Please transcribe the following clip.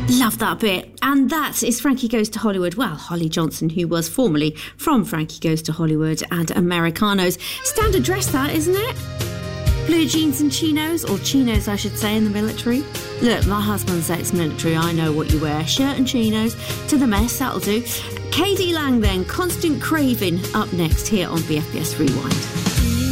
Love that bit. And that is Frankie Goes to Hollywood. Well, Holly Johnson, who was formerly from Frankie Goes to Hollywood and Americanos. Standard dress that, isn't it? Blue jeans and chinos, or chinos I should say, in the military. Look, my husband's ex-military, I know what you wear. Shirt and chinos to the mess, that'll do. KD Lang then, Constant Craving, up next here on BFBS Rewind.